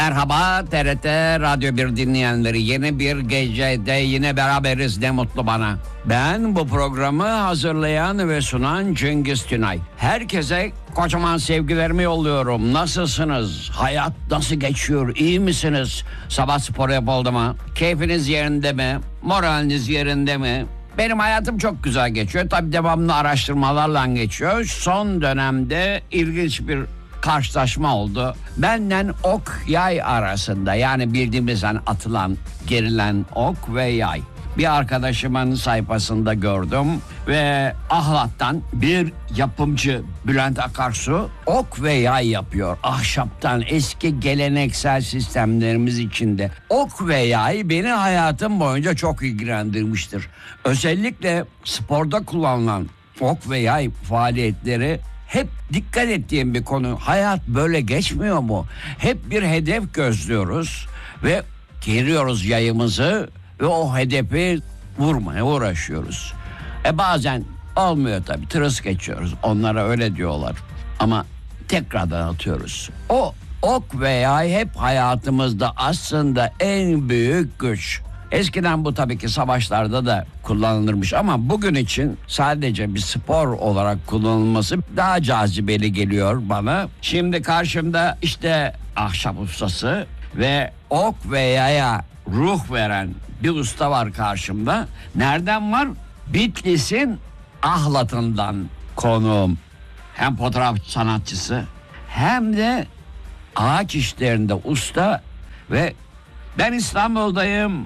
Merhaba TRT Radyo 1 dinleyenleri, yeni bir gecede yine beraberiz, ne mutlu bana. Ben bu programı hazırlayan ve sunan Cengiz Tünay. Herkese kocaman sevgilerimi yolluyorum. Nasılsınız? Hayat nasıl geçiyor? İyi misiniz? Sabah spor yapıldı mı? Keyfiniz yerinde mi? Moraliniz yerinde mi? Benim hayatım çok güzel geçiyor. Tabii devamlı araştırmalarla geçiyor. Son dönemde ilginç bir karşılaşma oldu. Benden ok yay arasında, yani bildiğimizden atılan, gerilen ok ve yay. Bir arkadaşımın sayfasında gördüm ve Ahlat'tan bir yapımcı Bülent Akarsu ok ve yay yapıyor. Ahşaptan, eski geleneksel sistemlerimiz içinde. Ok ve yay beni hayatım boyunca çok ilgilendirmiştir. Özellikle sporda kullanılan ok ve yay faaliyetleri hep dikkat ettiğim bir konu. Hayat böyle geçmiyor mu? Hep bir hedef gözlüyoruz ve geriyoruz yayımızı ve o hedefi vurmaya uğraşıyoruz. Bazen olmuyor tabii, tırıs geçiyoruz. Onlara öyle diyorlar. Ama tekrardan atıyoruz. O ok ve yay hep hayatımızda aslında en büyük güç. Eskiden bu tabii ki savaşlarda da kullanılırmış ama bugün için sadece bir spor olarak kullanılması daha cazibeli geliyor bana. Şimdi karşımda işte ahşap ustası ve ok ve yaya ruh veren bir usta var karşımda. Nereden var? Bitlis'in Ahlat'ından konuğum. Hem fotoğraf sanatçısı hem de ağaç işlerinde usta ve ben İstanbul'dayım.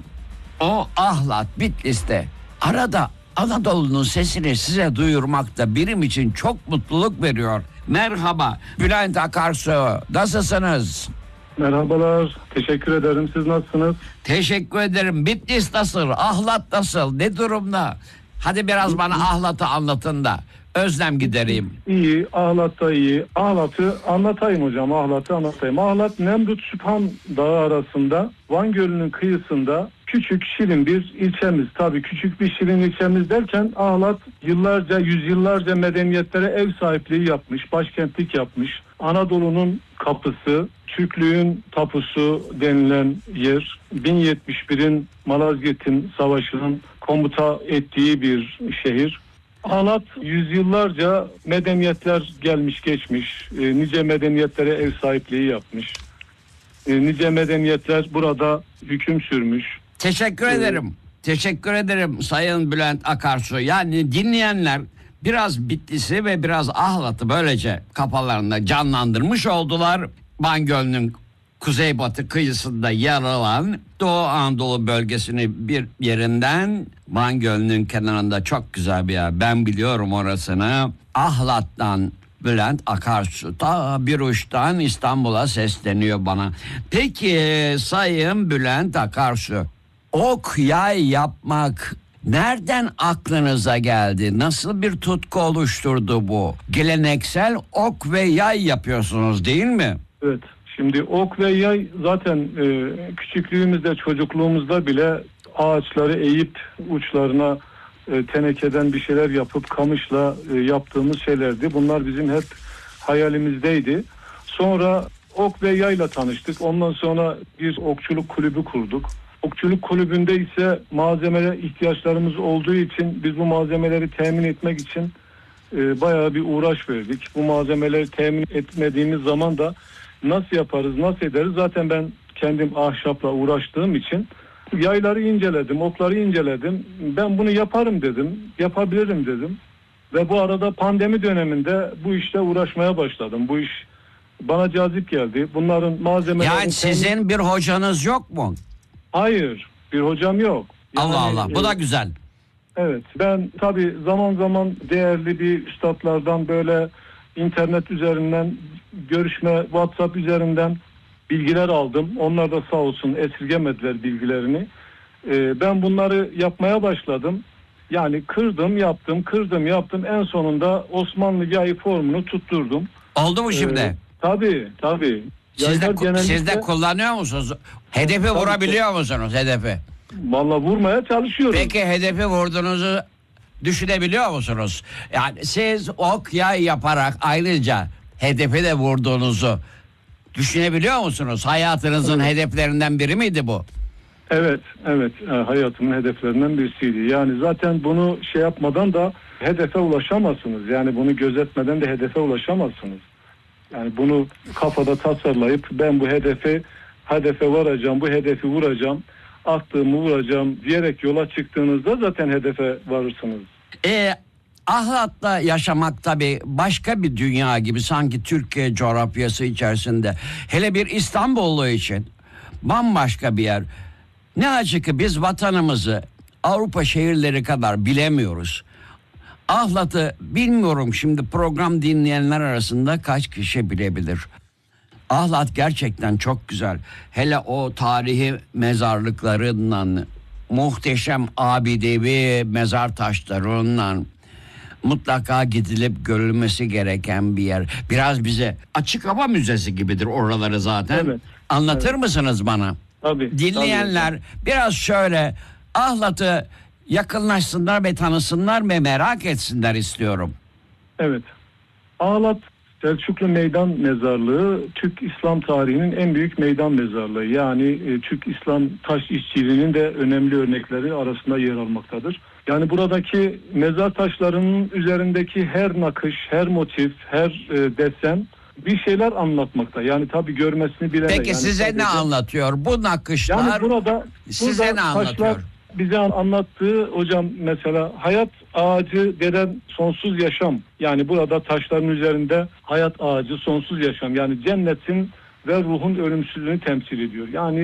O Ahlat, Bitlis'te. Arada Anadolu'nun sesini size duyurmak da benim için çok mutluluk veriyor. Merhaba Bülent Akarsu, nasılsınız? Merhabalar, teşekkür ederim. Siz nasılsınız? Teşekkür ederim. Bitlis nasıl? Ahlat nasıl? Ne durumda? Hadi biraz bana Ahlat'ı anlatın da özlem gidereyim. İyi, Ahlat'ta iyi. Ahlat'ı anlatayım hocam, Ahlat'ı anlatayım. Ahlat, Nemrut Süphan Dağı arasında, Van Gölü'nün kıyısında küçük, şirin bir ilçemiz. Tabii küçük bir şirin ilçemiz derken Ahlat yıllarca, yüzyıllarca medeniyetlere ev sahipliği yapmış, başkentlik yapmış. Anadolu'nun kapısı, Türklüğün tapusu denilen yer, 1071'in Malazgirt'in savaşının komuta ettiği bir şehir. Ahlat yüzyıllarca medeniyetler gelmiş geçmiş, nice medeniyetlere ev sahipliği yapmış. Nice medeniyetler burada hüküm sürmüş. Teşekkür ederim. Teşekkür ederim Sayın Bülent Akarsu. Yani dinleyenler biraz Bitlis'i ve biraz Ahlat'ı böylece kafalarında canlandırmış oldular. Van Gölü'nün kuzeybatı kıyısında yer alan Doğu Anadolu bölgesini bir yerinden, Van Gölü'nün kenarında çok güzel bir yer. Ben biliyorum orasını. Ahlat'tan Bülent Akarsu ta bir uçtan İstanbul'a sesleniyor bana. Peki Sayın Bülent Akarsu, ok yay yapmak nereden aklınıza geldi? Nasıl bir tutku oluşturdu bu? Geleneksel ok ve yay yapıyorsunuz değil mi? Evet. Şimdi ok ve yay zaten küçüklüğümüzde, çocukluğumuzda bile ağaçları eğip uçlarına tenekeden bir şeyler yapıp kamışla yaptığımız şeylerdi. Bunlar bizim hep hayalimizdeydi. Sonra ok ve yayla tanıştık. Ondan sonra bir okçuluk kulübü kurduk. Okçuluk kulübünde ise malzemeye ihtiyaçlarımız olduğu için biz bu malzemeleri temin etmek için bayağı bir uğraş verdik. Bu malzemeleri temin etmediğimiz zaman da nasıl yaparız, nasıl ederiz? Zaten ben kendim ahşapla uğraştığım için yayları inceledim, okları inceledim. Ben bunu yaparım dedim, yapabilirim dedim. Ve bu arada pandemi döneminde bu işle uğraşmaya başladım. Bu iş bana cazip geldi. Bunların malzemeleri... Yani sizin bir hocanız yok mu? Hayır, bir hocam yok. Yani, Allah Allah, bu da güzel. Evet, ben tabii zaman zaman değerli bir üstadlardan böyle internet üzerinden görüşme, WhatsApp üzerinden bilgiler aldım. Onlar da sağ olsun esirgemediler bilgilerini. Ben bunları yapmaya başladım. Yani kırdım yaptım. En sonunda Osmanlı yayı formunu tutturdum. Oldu mu şimdi? Tabii. Siz de kullanıyor musunuz? Hedefi vurabiliyor musunuz hedefi? Vallahi vurmaya çalışıyorum. Peki hedefi vurduğunuzu düşünebiliyor musunuz? Yani siz ok yay yaparak ayrıca hedefi de vurduğunuzu Düşünebiliyor musunuz? Hayatınızın hedeflerinden biri miydi bu? Evet, hayatımın hedeflerinden birisiydi. Yani zaten bunu şey yapmadan da hedefe ulaşamazsınız. Yani bunu gözetmeden de hedefe ulaşamazsınız. Yani bunu kafada tasarlayıp ben bu hedefe varacağım, bu hedefi vuracağım, attığımı vuracağım diyerek yola çıktığınızda zaten hedefe varırsınız. Ahlat'ta yaşamak tabii başka bir dünya gibi, sanki Türkiye coğrafyası içerisinde. Hele bir İstanbullu için bambaşka bir yer. Ne acı ki biz vatanımızı Avrupa şehirleri kadar bilemiyoruz. Ahlat'ı bilmiyorum, şimdi program dinleyenler arasında kaç kişi bilebilir. Ahlat gerçekten çok güzel. Hele o tarihi mezarlıklarından, muhteşem abidevi mezar taşlarından mutlaka gidilip görülmesi gereken bir yer. Biraz bize açık hava müzesi gibidir oraları zaten. Evet. Anlatır mısınız bana? Tabii. Dinleyenler biraz şöyle Ahlat'ı yakınlaşsınlar ve tanısınlar ve merak etsinler istiyorum. Evet. Ahlat Selçuklu Meydan Mezarlığı Türk İslam tarihinin en büyük meydan mezarlığı. Yani Türk İslam taş işçiliğinin de önemli örnekleri arasında yer almaktadır. Yani buradaki mezar taşlarının üzerindeki her nakış, her motif, her desen bir şeyler anlatmakta. Yani tabii görmesini bilene. Peki yani size sadece, ne anlatıyor bu nakışlar? Yani burada size ne anlatıyor? taşlar bize anlattığı hocam, mesela hayat ağacı denen sonsuz yaşam. Yani burada taşların üzerinde hayat ağacı, sonsuz yaşam. Yani cennetin ve ruhun ölümsüzlüğünü temsil ediyor. Yani